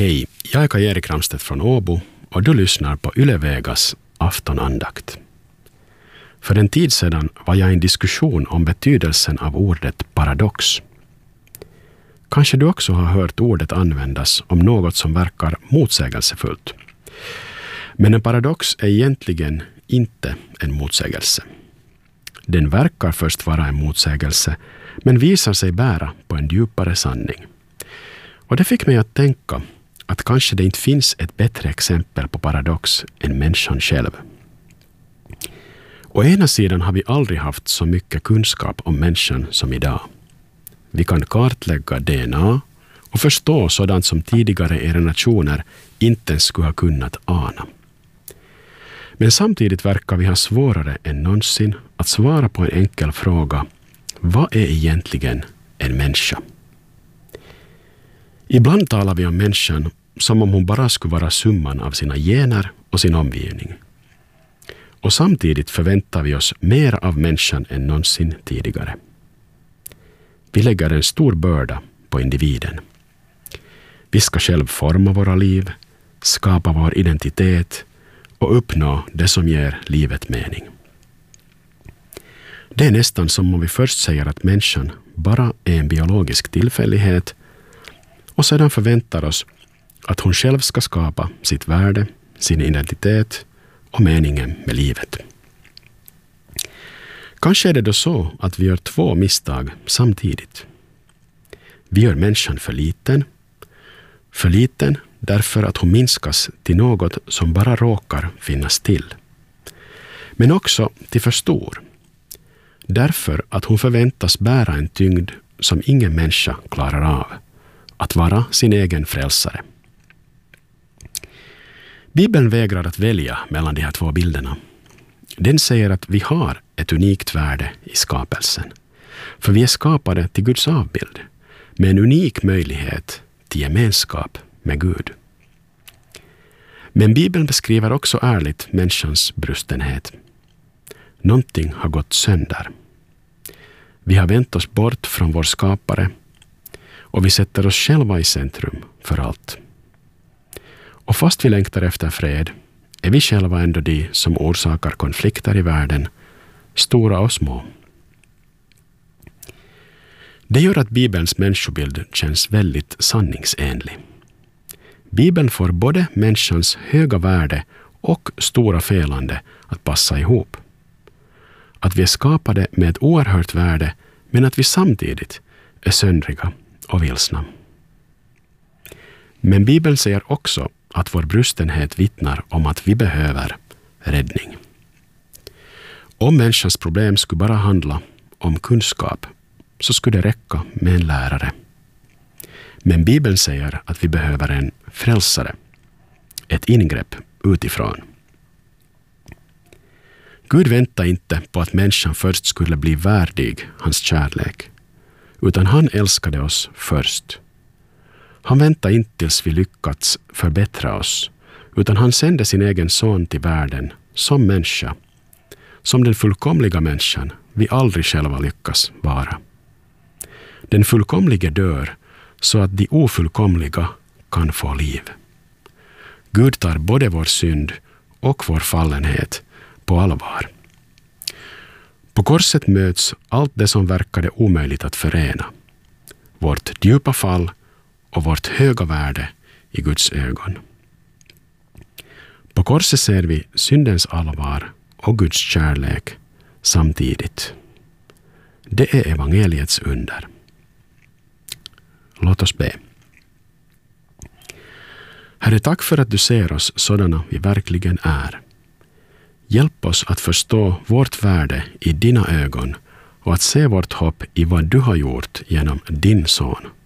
Hej, jag är Kaj-Erik Ramstedt från Åbo och du lyssnar på Yle Vegas aftonandakt. För en tid sedan var jag i en diskussion om betydelsen av ordet paradox. Kanske du också har hört ordet användas om något som verkar motsägelsefullt. Men en paradox är egentligen inte en motsägelse. Den verkar först vara en motsägelse, men visar sig bära på en djupare sanning. Och det fick mig att tänka att kanske det inte finns ett bättre exempel på paradox än människan själv. Å ena sidan har vi aldrig haft så mycket kunskap om människan som idag. Vi kan kartlägga DNA och förstå sådant som tidigare generationer inte ens skulle ha kunnat ana. Men samtidigt verkar vi ha svårare än någonsin att svara på en enkel fråga: vad är egentligen en människa? Ibland talar vi om människan som om hon bara skulle vara summan av sina gener och sin omgivning. Och samtidigt förväntar vi oss mer av människan än någonsin tidigare. Vi lägger en stor börda på individen. Vi ska själv forma våra liv, skapa vår identitet och uppnå det som ger livet mening. Det är nästan som om vi först säger att människan bara är en biologisk tillfällighet och sedan förväntar oss att hon själv ska skapa sitt värde, sin identitet och meningen med livet. Kanske är det då så att vi gör två misstag samtidigt. Vi gör människan för liten därför att hon minskas till något som bara råkar finnas till. Men också till för stor, därför att hon förväntas bära en tyngd som ingen människa klarar av, att vara sin egen frälsare. Bibeln vägrar att välja mellan de här två bilderna. Den säger att vi har ett unikt värde i skapelsen, för vi är skapade till Guds avbild, med en unik möjlighet till gemenskap med Gud. Men Bibeln beskriver också ärligt människans brustenhet. Någonting har gått sönder. Vi har vänt oss bort från vår skapare och vi sätter oss själva i centrum för allt. Och fast vi längtar efter fred är vi själva ändå de som orsakar konflikter i världen, stora och små. Det gör att Bibelns människobild känns väldigt sanningsenlig. Bibeln får både människans höga värde och stora felande att passa ihop. Att vi är skapade med ett oerhört värde, men att vi samtidigt är söndriga och vilsna. Men Bibeln säger också att vår brustenhet vittnar om att vi behöver räddning. Om människans problem skulle bara handla om kunskap, så skulle det räcka med en lärare. Men Bibeln säger att vi behöver en frälsare, ett ingrepp utifrån. Gud väntar inte på att människan först skulle bli värdig hans kärlek, utan han älskade oss först. Han väntar inte tills vi lyckats förbättra oss, utan han sände sin egen son till världen som människa, som den fullkomliga människan vi aldrig själva lyckas vara. Den fullkomlige dör så att de ofullkomliga kan få liv. Gud tar både vår synd och vår fallenhet på allvar. På korset möts allt det som verkade omöjligt att förena. Vårt djupa fall och vårt höga värde i Guds ögon. På korset ser vi syndens allvar och Guds kärlek samtidigt. Det är evangeliets under. Låt oss be. Herre, tack för att du ser oss sådana vi verkligen är. Hjälp oss att förstå vårt värde i dina ögon och att se vårt hopp i vad du har gjort genom din son.